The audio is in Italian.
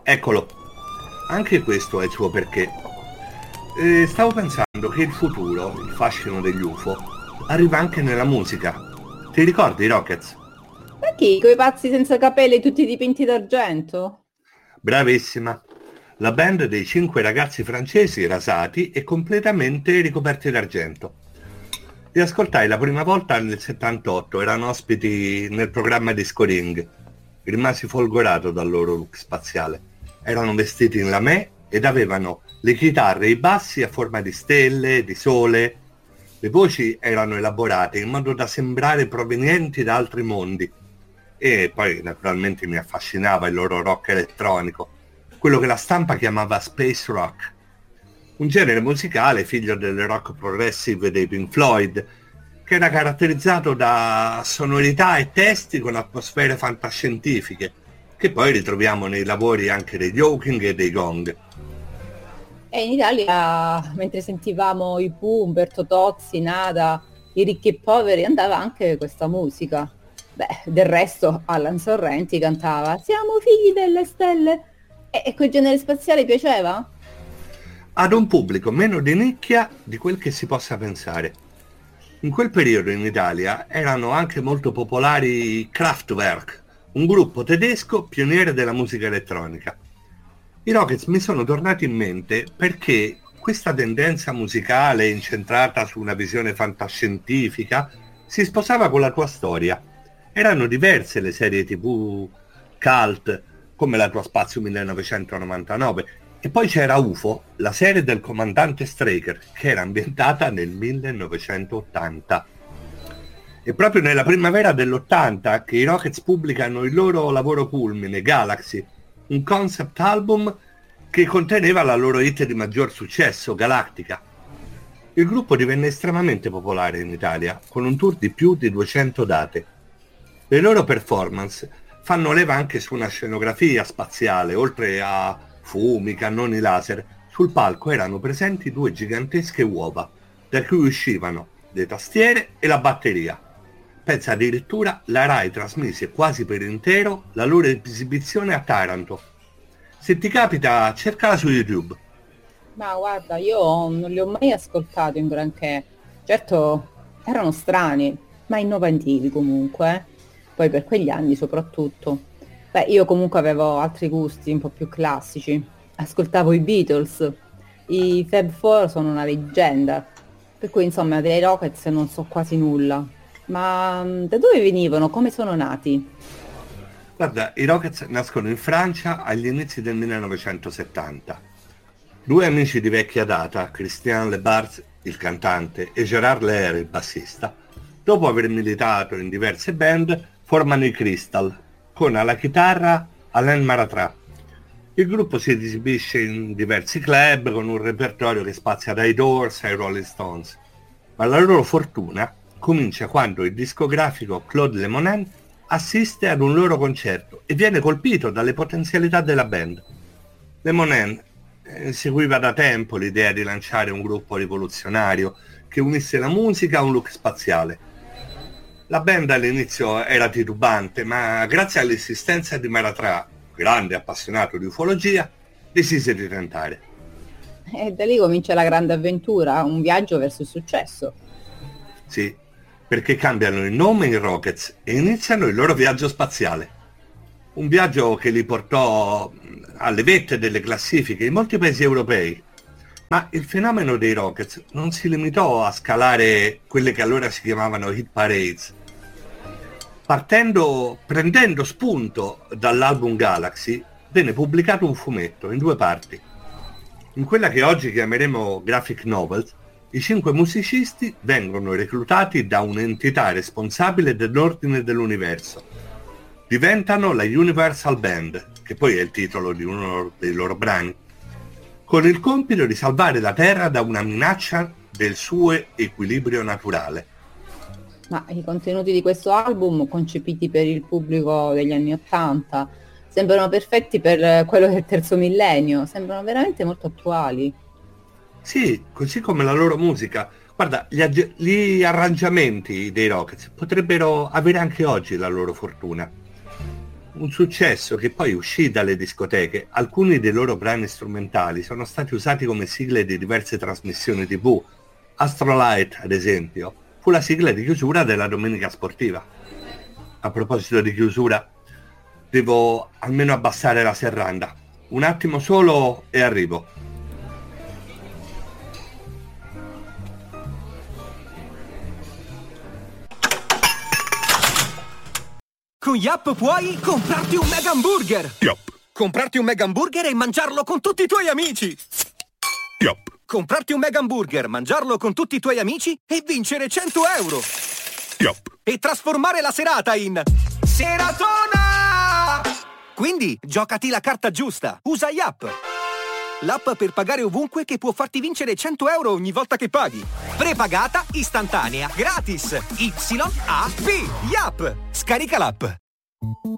Eccolo, anche questo è il suo perché. Stavo pensando che il futuro, il fascino degli UFO, arriva anche nella musica. Ti ricordi i Rockets? Ma chi? Quei pazzi senza capelli tutti dipinti d'argento? Bravissima. La band dei 5 ragazzi francesi rasati e completamente ricoperti d'argento. Li ascoltai la prima volta nel 78, erano ospiti nel programma di Scoring. Rimasi folgorato dal loro look spaziale. Erano vestiti in lamè ed avevano le chitarre e i bassi a forma di stelle, di sole. Le voci erano elaborate in modo da sembrare provenienti da altri mondi. E poi naturalmente mi affascinava il loro rock elettronico, quello che la stampa chiamava space rock, un genere musicale figlio del rock progressive dei Pink Floyd, che era caratterizzato da sonorità e testi con atmosfere fantascientifiche, che poi ritroviamo nei lavori anche degli Hawking e dei Gong. E in Italia, mentre sentivamo i Pooh, Umberto Tozzi, Nada, i ricchi e poveri, andava anche questa musica. Beh, del resto Alan Sorrenti cantava "Siamo figli delle stelle". E quel genere spaziale piaceva? Ad un pubblico meno di nicchia di quel che si possa pensare. In quel periodo in Italia erano anche molto popolari i Kraftwerk, un gruppo tedesco pioniere della musica elettronica. I Rockets mi sono tornati in mente perché questa tendenza musicale incentrata su una visione fantascientifica si sposava con la tua storia. Erano diverse le serie TV cult, come La tua Spazio 1999, e poi c'era UFO, la serie del comandante Straker, che era ambientata nel 1980. È proprio nella primavera dell'80 che i Rockets pubblicano il loro lavoro culmine, Galaxy, un concept album che conteneva la loro hit di maggior successo, Galactica. Il gruppo divenne estremamente popolare in Italia, con un tour di più di 200 date. Le loro performance fanno leva anche su una scenografia spaziale, oltre a fumi, cannoni laser. Sul palco erano presenti 2 gigantesche uova, da cui uscivano le tastiere e la batteria. Pensa addirittura la Rai trasmise quasi per intero la loro esibizione a Taranto. Se ti capita, cercala su YouTube. Ma guarda, io non li ho mai ascoltati in granché. Certo, erano strani, ma innovativi comunque. Poi per quegli anni soprattutto. Beh, io comunque avevo altri gusti un po' più classici. Ascoltavo i Beatles. I Fab Four sono una leggenda. Per cui insomma dei Rockets non so quasi nulla. Ma da dove venivano? Come sono nati? Guarda, i Rockets nascono in Francia agli inizi del 1970. 2 amici di vecchia data, Christian Lebars, il cantante, e Gérard Lehr, il bassista, dopo aver militato in diverse band, formano i Crystal, con alla chitarra Alain Maratra. Il gruppo si esibisce in diversi club con un repertorio che spazia dai Doors ai Rolling Stones, ma la loro fortuna comincia quando il discografico Claude Lemonin assiste ad un loro concerto e viene colpito dalle potenzialità della band. Lemonin seguiva da tempo l'idea di lanciare un gruppo rivoluzionario che unisse la musica a un look spaziale. La band all'inizio era titubante, ma grazie all'insistenza di Maratra, grande appassionato di ufologia, decise di tentare. E da lì comincia la grande avventura, un viaggio verso il successo. Sì, perché cambiano il nome in Rockets e iniziano il loro viaggio spaziale. Un viaggio che li portò alle vette delle classifiche in molti paesi europei. Ma il fenomeno dei Rockets non si limitò a scalare quelle che allora si chiamavano hit parades. Prendendo spunto dall'album Galaxy, venne pubblicato un fumetto in 2 parti. In quella che oggi chiameremo graphic novel, i 5 musicisti vengono reclutati da un'entità responsabile dell'ordine dell'universo. Diventano la Universal Band, che poi è il titolo di uno dei loro brani, con il compito di salvare la Terra da una minaccia del suo equilibrio naturale. Ma i contenuti di questo album, concepiti per il pubblico degli anni '80, sembrano perfetti per quello del terzo millennio, sembrano veramente molto attuali. Sì, così come la loro musica. Guarda, gli arrangiamenti dei Rockets potrebbero avere anche oggi la loro fortuna. Un successo che poi uscì dalle discoteche. Alcuni dei loro brani strumentali sono stati usati come sigle di diverse trasmissioni TV. Astrolight, ad esempio, fu la sigla di chiusura della domenica sportiva. A proposito di chiusura, devo almeno abbassare la serranda. Un attimo solo e arrivo. Con Yap puoi comprarti un mega hamburger! Yap! Comprarti un mega hamburger e mangiarlo con tutti i tuoi amici! Yap! Comprarti un mega hamburger, mangiarlo con tutti i tuoi amici e vincere 100 euro! Yap! E trasformare la serata in Seratona! Quindi giocati la carta giusta, usa Yap! L'app per pagare ovunque che può farti vincere 100 euro ogni volta che paghi. Prepagata, istantanea, gratis. YAP. Yap! Scarica l'app.